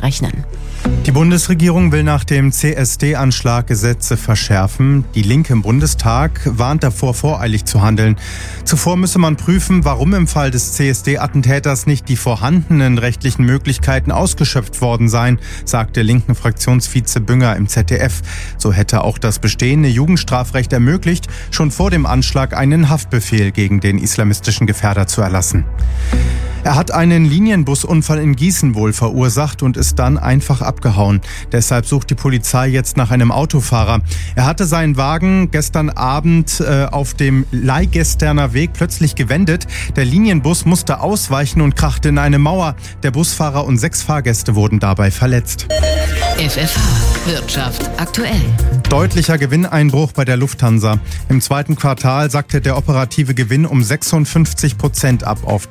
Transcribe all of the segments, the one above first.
rechnen. Die Bundesregierung will nach dem CSD-Anschlag Gesetze verschärfen. Die Linke im Bundestag warnt davor, voreilig zu handeln. Zuvor müsse man prüfen, warum im Fall des CSD-Attentäters nicht die vorhandenen rechtlichen Möglichkeiten ausgeschöpft worden seien, sagte linken Fraktionsvize Bünger im ZDF. So hätte auch das bestehende Jugendstrafrecht ermöglicht, schon vor dem Anschlag einen Haftbefehl gegen den islamistischen Gefährder zu erlassen. Er hat einen Linienbusunfall in Gießen wohl verursacht und ist dann einfach abgehauen. Deshalb sucht die Polizei jetzt nach einem Autofahrer. Er hatte seinen Wagen gestern Abend auf dem Leihgesterner Weg plötzlich gewendet. Der Linienbus musste ausweichen und krachte in eine Mauer. Der Busfahrer und 6 Fahrgäste wurden dabei verletzt. FFH Wirtschaft aktuell. Deutlicher Gewinneinbruch bei der Lufthansa. Im zweiten Quartal sackte der operative Gewinn um 56% ab auf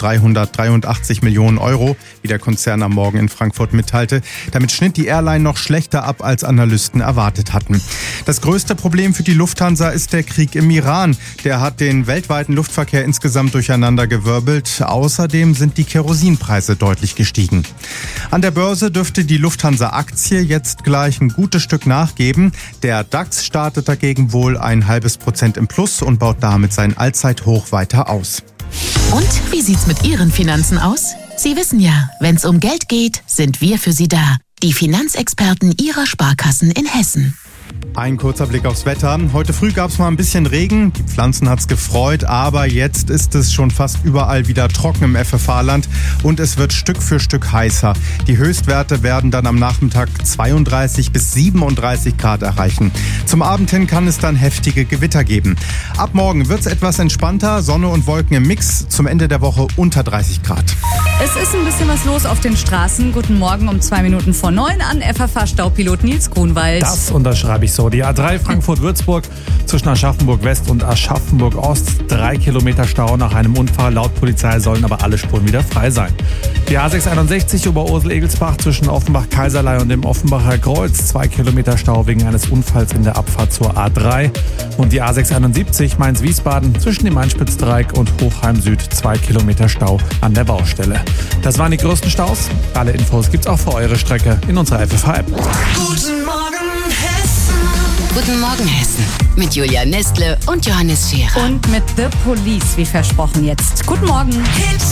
383 Millionen Euro, wie der Konzern am Morgen in Frankfurt mitteilte. Damit schnitt die Airline noch schlechter ab, als Analysten erwartet hatten. Das größte Problem für die Lufthansa ist der Krieg im Iran. Der hat den weltweiten Luftverkehr insgesamt durcheinandergewirbelt. Außerdem sind die Kerosinpreise deutlich gestiegen. An der Börse dürfte die Lufthansa-Aktie jetzt gleich ein gutes Stück nachgeben. Der DAX startet dagegen wohl 0,5% im Plus und baut damit sein Allzeithoch weiter aus. Und wie sieht's mit Ihren Finanzen aus? Sie wissen ja, wenn's um Geld geht, sind wir für Sie da. Die Finanzexperten Ihrer Sparkassen in Hessen. Ein kurzer Blick aufs Wetter. Heute früh gab es mal ein bisschen Regen. Die Pflanzen hat's gefreut, aber jetzt ist es schon fast überall wieder trocken im FFH-Land und es wird Stück für Stück heißer. Die Höchstwerte werden dann am Nachmittag 32 bis 37 Grad erreichen. Zum Abend hin kann es dann heftige Gewitter geben. Ab morgen wird's etwas entspannter, Sonne und Wolken im Mix. Zum Ende der Woche unter 30 Grad. Es ist ein bisschen was los auf den Straßen. Guten Morgen um 2 Minuten vor 9 an FFH-Staupilot Nils Grunwald. Das unterschreibe ich so. Die A3 Frankfurt-Würzburg zwischen Aschaffenburg-West und Aschaffenburg-Ost. 3 Kilometer Stau nach einem Unfall. Laut Polizei sollen aber alle Spuren wieder frei sein. Die A661 Oberursel-Egelsbach zwischen Offenbach-Kaiserlei und dem Offenbacher Kreuz. 2 Kilometer Stau wegen eines Unfalls in der Abfahrt zur A3. Und die A671 Mainz-Wiesbaden zwischen dem Einspitzdreieck und Hochheim-Süd. 2 Kilometer Stau an der Baustelle. Das waren die größten Staus. Alle Infos gibt's auch für eure Strecke in unserer FFH-App. Guten Morgen Hessen. Guten Morgen Hessen mit Julia Nestle und Johannes Scherer. Und mit The Police, wie versprochen jetzt. Guten Morgen.